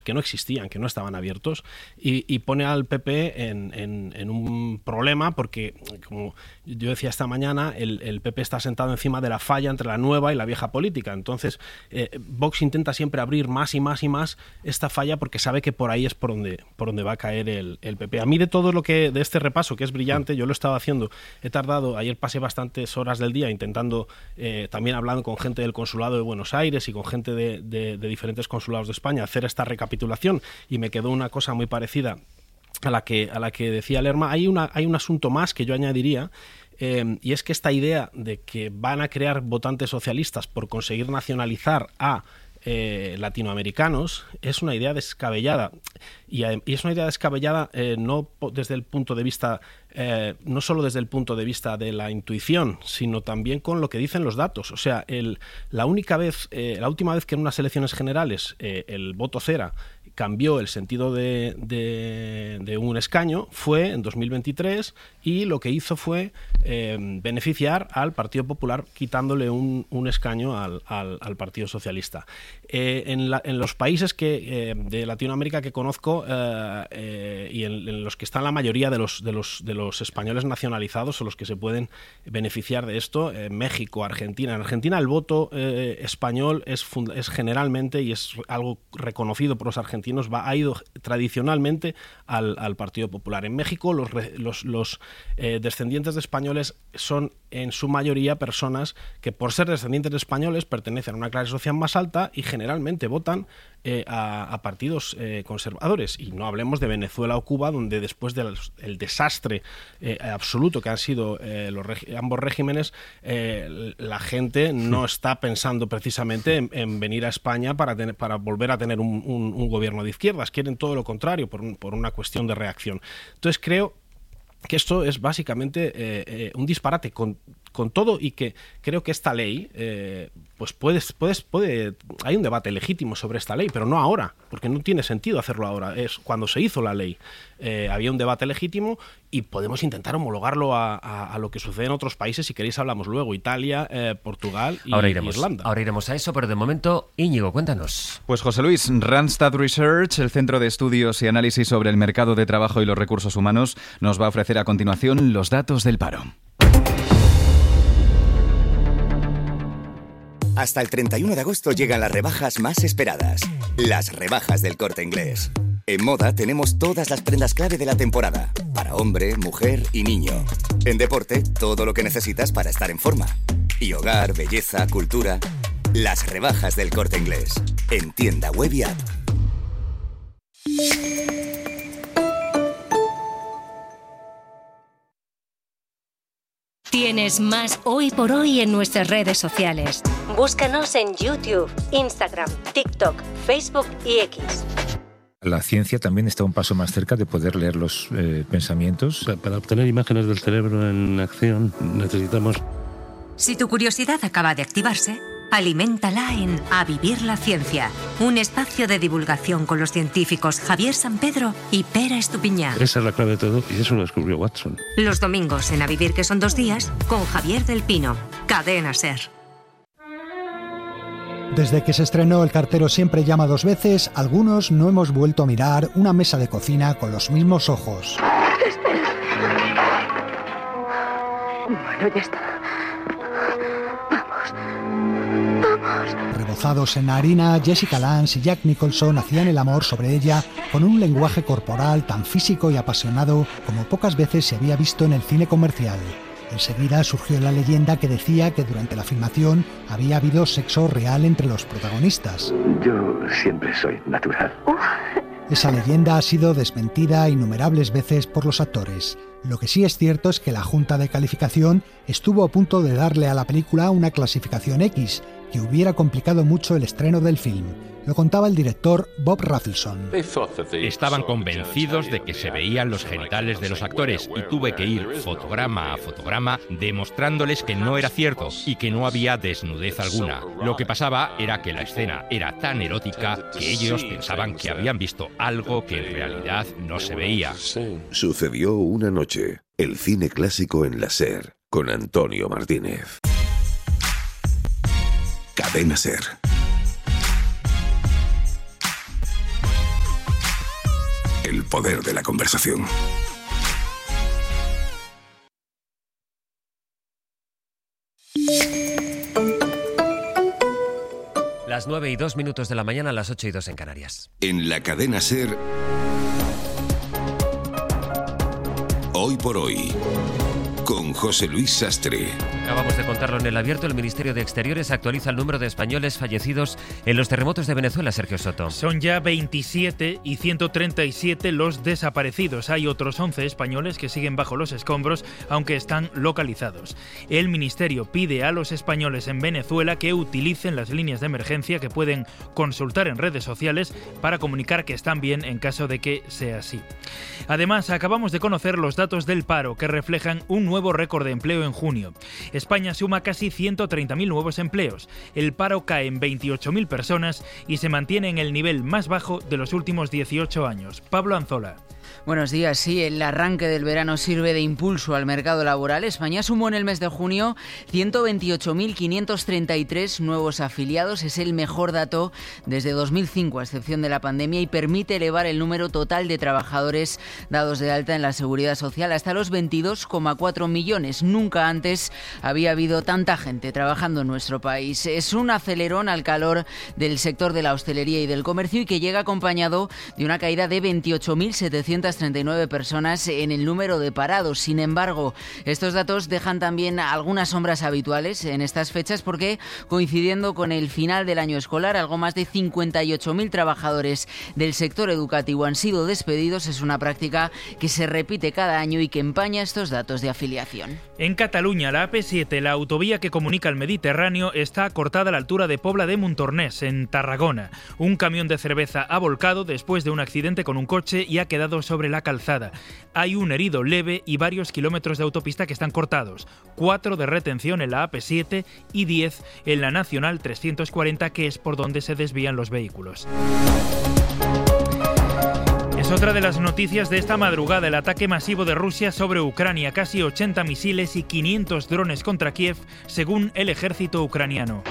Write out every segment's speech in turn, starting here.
que no existían, que no estaban abiertos, y pone al PP en un problema porque, como yo decía esta mañana, el PP está sentado encima de la falla entre la nueva y la vieja política. Entonces, Vox intenta siempre abrir más y más y más esta falla porque sabe que por ahí es por donde va a caer el PP. A mí, de este repaso, que es brillante, yo lo he estado haciendo, he tardado, ayer pasé bastantes horas del día intentando, también hablando con gente del Consulado de Buenos Aires y con gente de diferentes consulados de España, hacer esta recapitulación, y me quedó una cosa muy parecida a la que decía Lerma. Hay un asunto más que yo añadiría, y es que esta idea de que van a crear votantes socialistas por conseguir nacionalizar a latinoamericanos es una idea descabellada, y es una idea descabellada no desde el punto de vista no solo desde el punto de vista de la intuición, sino también con lo que dicen los datos. O sea, la última vez que en unas elecciones generales el voto cera cambió el sentido de un escaño fue en 2023, y lo que hizo fue beneficiar al Partido Popular quitándole un escaño al Partido Socialista. En los países de Latinoamérica que conozco, y en los que están la mayoría de los españoles nacionalizados o los que se pueden beneficiar de esto, México, Argentina. En Argentina el voto español es generalmente, y es algo reconocido por los argentinos, ha ido tradicionalmente al Partido Popular. En México los descendientes de españoles son en su mayoría personas que, por ser descendientes de españoles, pertenecen a una clase social más alta y generalmente votan a partidos conservadores. Y no hablemos de Venezuela o Cuba, donde después del desastre absoluto que han sido ambos regímenes, la gente no está pensando precisamente en venir a España para volver a tener un gobierno de izquierdas. Quieren todo lo contrario, por una cuestión de reacción. Entonces creo que esto es básicamente un disparate con todo, y que creo que esta ley, pues hay un debate legítimo sobre esta ley, pero no ahora, porque no tiene sentido hacerlo ahora. Es cuando se hizo la ley, había un debate legítimo, y podemos intentar homologarlo a lo que sucede en otros países. Si queréis hablamos luego, Italia, Portugal y Irlanda. Ahora iremos a eso, pero de momento, Íñigo, cuéntanos. Pues José Luis, Randstad Research, el Centro de Estudios y Análisis sobre el Mercado de Trabajo y los Recursos Humanos, nos va a ofrecer a continuación los datos del paro. Hasta el 31 de agosto llegan las rebajas más esperadas. Las rebajas del Corte Inglés. En moda tenemos todas las prendas clave de la temporada. Para hombre, mujer y niño. En deporte, todo lo que necesitas para estar en forma. Y hogar, belleza, cultura. Las rebajas del Corte Inglés. En tienda web y app. Tienes más Hoy por Hoy en nuestras redes sociales. Búscanos en YouTube, Instagram, TikTok, Facebook y X. La ciencia también está un paso más cerca de poder leer los pensamientos. Para obtener imágenes del cerebro en acción necesitamos... Si tu curiosidad acaba de activarse, aliméntala en A Vivir la Ciencia, un espacio de divulgación con los científicos Javier Sampedro y Pera Estupiñán. Esa es la clave de todo, y eso lo descubrió Watson. Los domingos en A Vivir, que son 2 días, con Javier del Pino. Cadena SER. Desde que se estrenó El cartero siempre llama 2 veces, algunos no hemos vuelto a mirar una mesa de cocina con los mismos ojos. Bueno, ya está. Rebozados en harina, Jessica Lange y Jack Nicholson hacían el amor sobre ella con un lenguaje corporal tan físico y apasionado como pocas veces se había visto en el cine comercial. Enseguida surgió la leyenda que decía que durante la filmación había habido sexo real entre los protagonistas. Yo siempre soy natural. Esa leyenda ha sido desmentida innumerables veces por los actores. Lo que sí es cierto es que la Junta de Calificación estuvo a punto de darle a la película una clasificación X, que hubiera complicado mucho el estreno del film. Lo contaba el director Bob Rafelson. Estaban convencidos de que se veían los genitales de los actores, y tuve que ir fotograma a fotograma demostrándoles que no era cierto y que no había desnudez alguna. Lo que pasaba era que la escena era tan erótica que ellos pensaban que habían visto algo que en realidad no se veía. Sucedió una noche. El cine clásico en la SER, con Antonio Martínez. Cadena SER. El poder de la conversación. Las 9:02 de la mañana, las 8:02 en Canarias. En la cadena SER, Hoy por Hoy, con José Luis Sastre. Acabamos de contarlo en el abierto. El Ministerio de Exteriores actualiza el número de españoles fallecidos en los terremotos de Venezuela, Sergio Soto. Son ya 27 y 137 los desaparecidos. Hay otros 11 españoles que siguen bajo los escombros, aunque están localizados. El Ministerio pide a los españoles en Venezuela que utilicen las líneas de emergencia que pueden consultar en redes sociales para comunicar que están bien en caso de que sea así. Además, acabamos de conocer los datos del paro que reflejan un nuevo récord de empleo en junio. España suma casi 130.000 nuevos empleos. El paro cae en 28.000 personas y se mantiene en el nivel más bajo de los últimos 18 años. Pablo Anzola. Buenos días. Sí, el arranque del verano sirve de impulso al mercado laboral. España sumó en el mes de junio 128.533 nuevos afiliados. Es el mejor dato desde 2005, a excepción de la pandemia, y permite elevar el número total de trabajadores dados de alta en la Seguridad Social hasta los 22,4 millones. Nunca antes había habido tanta gente trabajando en nuestro país. Es un acelerón al calor del sector de la hostelería y del comercio y que llega acompañado de una caída de 28.739 personas en el número de parados. Sin embargo, estos datos dejan también algunas sombras habituales en estas fechas porque, coincidiendo con el final del año escolar, algo más de 58.000 trabajadores del sector educativo han sido despedidos. Es una práctica que se repite cada año y que empaña estos datos de afiliación. En Cataluña, la AP7, la autovía que comunica el Mediterráneo, está cortada a la altura de Pobla de Montornès, en Tarragona. Un camión de cerveza ha volcado después de un accidente con un coche y ha quedado sobre la calzada. Hay un herido leve y varios kilómetros de autopista que están cortados. 4 de retención en la AP7 y 10 en la Nacional 340, que es por donde se desvían los vehículos. Es otra de las noticias de esta madrugada, el ataque masivo de Rusia sobre Ucrania. Casi 80 misiles y 500 drones contra Kiev, según el ejército ucraniano.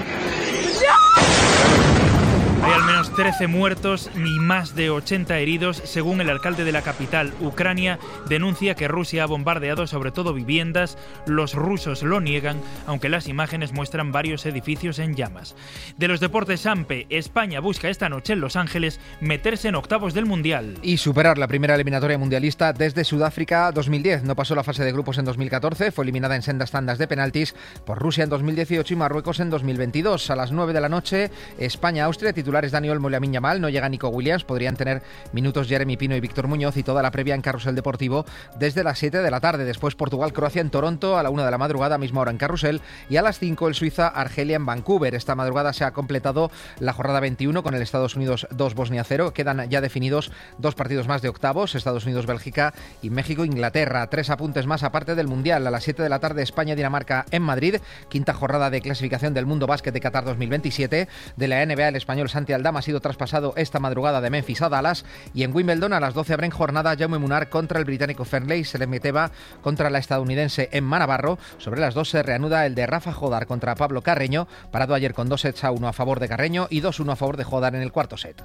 Hay al menos 13 muertos y más de 80 heridos, según el alcalde de la capital. Ucrania denuncia que Rusia ha bombardeado sobre todo viviendas. Los rusos lo niegan, aunque las imágenes muestran varios edificios en llamas. De los deportes AMPE, España busca esta noche en Los Ángeles meterse en octavos del Mundial. Y superar la primera eliminatoria mundialista desde Sudáfrica 2010. No pasó la fase de grupos en 2014, fue eliminada en sendas tandas de penaltis por Rusia en 2018 y Marruecos en 2022. A las 9 de la noche, España-Austria, titulares Dani Olmo y Lamine Yamal, no llega Nico Williams, podrían tener minutos Jeremy Pino y Víctor Muñoz, y toda la previa en Carrusel Deportivo desde las 7 de la tarde. Después Portugal-Croacia en Toronto a la 1 de la madrugada, misma hora en Carrusel, y a las 5 el Suiza-Argelia en Vancouver. Esta madrugada se ha completado la jornada 21 con el Estados Unidos 2, Bosnia 0. Quedan ya definidos 2 partidos más de octavos, Estados Unidos-Bélgica y México-Inglaterra. 3 apuntes más aparte del Mundial. A las 7 de la tarde España-Dinamarca en Madrid, quinta jornada de clasificación del Mundo Básquet de Qatar 2027. De la NBA, el español Santi Aldama ha sido traspasado esta madrugada de Memphis a Dallas, y en Wimbledon a las 12 abren jornada Jaume Munar contra el británico Fernley, Selemeteva contra la estadounidense Emma Navarro. Sobre las 2 se reanuda el de Rafa Jodar contra Pablo Carreño, parado ayer con 2-1 a favor de Carreño y 2-1 a favor de Jodar en el cuarto set.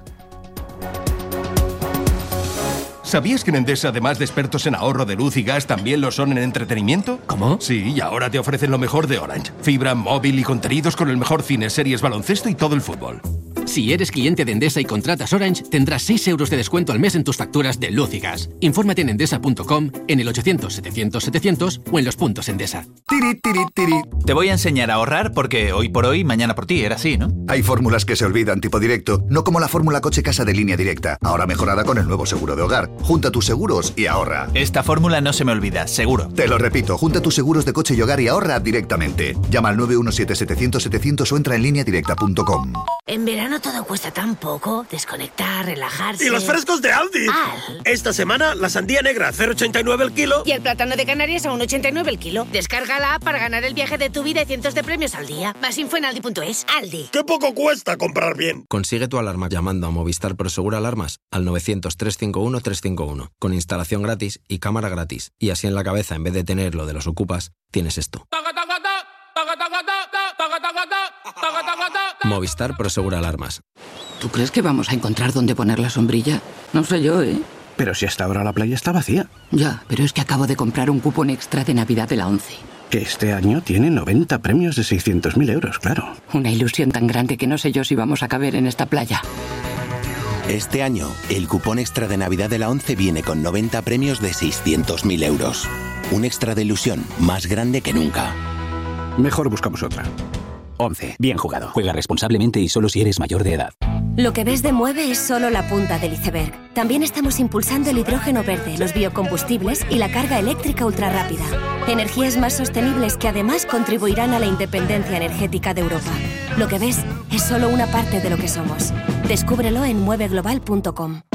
¿Sabías que en Endesa, además de expertos en ahorro de luz y gas, también lo son en entretenimiento? ¿Cómo? Sí, y ahora te ofrecen lo mejor de Orange. Fibra, móvil y contenidos con el mejor cine, series, baloncesto y todo el fútbol. Si eres cliente de Endesa y contratas Orange, tendrás 6 euros de descuento al mes en tus facturas de luz y gas. Infórmate en endesa.com, en el 800-700-700 o en los puntos Endesa. Tiri, tiri, tiri. Te voy a enseñar a ahorrar porque hoy por hoy, mañana por ti. Era así, ¿no? Hay fórmulas que se olvidan tipo directo, no como la fórmula coche casa de Línea Directa, ahora mejorada con el nuevo seguro de hogar. Junta tus seguros y ahorra. Esta fórmula no se me olvida, seguro. Te lo repito, junta tus seguros de coche y hogar y ahorra directamente. Llama al 917-700-700 o entra en lineadirecta.com. En verano todo cuesta tan poco. Desconectar, relajarse. ¡Y los frescos de Aldi! Esta semana la sandía negra a 0,89 el kilo. Y el plátano de Canarias a 1,89 el kilo. Descarga la app para ganar el viaje de tu vida y cientos de premios al día. Más info en aldi.es. Aldi. ¡Qué poco cuesta comprar bien! Consigue tu alarma llamando a Movistar Prosegur Alarmas al 900-351-351. Con instalación gratis y cámara gratis. Y así en la cabeza, en vez de tener lo de los ocupas, tienes esto. Movistar Prosegur Alarmas. ¿Tú crees que vamos a encontrar dónde poner la sombrilla? No sé yo, ¿eh? Pero si hasta ahora la playa está vacía. Ya, pero es que acabo de comprar un cupón extra de Navidad de la ONCE. Que este año tiene 90 premios de 600.000 euros, claro. Una ilusión tan grande que no sé yo si vamos a caber en esta playa. Este año, el cupón extra de Navidad de la ONCE viene con 90 premios de 600.000 euros. Un extra de ilusión más grande que nunca. Mejor buscamos otra. 11. Bien jugado. Juega responsablemente y solo si eres mayor de edad. Lo que ves de Mueve es solo la punta del iceberg. También estamos impulsando el hidrógeno verde, los biocombustibles y la carga eléctrica ultrarrápida. Energías más sostenibles que además contribuirán a la independencia energética de Europa. Lo que ves es solo una parte de lo que somos. Descúbrelo en mueveglobal.com.